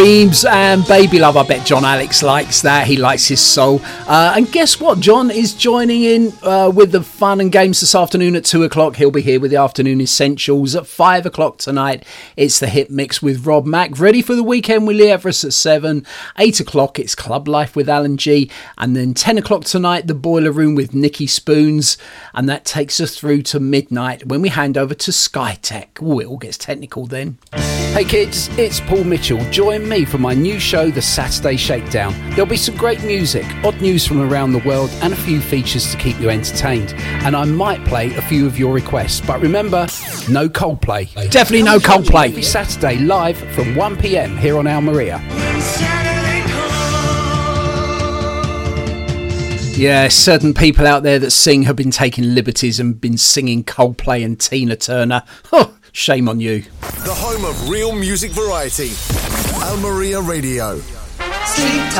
Dreams and Baby Love. I bet John Alex likes that. He likes his soul. And guess what? John is joining in with the fun and games this afternoon at 2 o'clock. He'll be here with the Afternoon Essentials at 5 o'clock tonight. It's the Hit Mix with Rob Mack. Ready for the weekend with Lee Everest at 7. 8 o'clock, it's Club Life with Alan G. And then 10 o'clock tonight, the Boiler Room with Nikki Spoons. And that takes us through to midnight when we hand over to SkyTech. Ooh, it all gets technical then. Hey kids, it's Paul Mitchell. Join me for my new show, The Saturday Shakedown. There'll be some great music, odd news from around the world, and a few features to keep you entertained. And I might play a few of your requests, but remember, no Coldplay. Definitely no Coldplay. Every Saturday live from 1 p.m. here on Al Maria. Yeah, certain people out there that sing have been taking liberties and been singing Coldplay and Tina Turner. Oh, shame on you. The home of real music variety. Al Maria Radio. Sleep